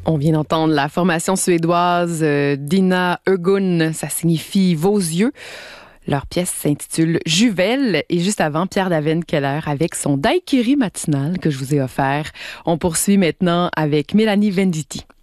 On vient d'entendre la formation suédoise Dina Ögun, ça signifie vos yeux. Leur pièce s'intitule Juvel et juste avant, Pierre Daven-Keller avec son Daiquiri matinal que je vous ai offert. On poursuit maintenant avec Mélanie Venditti.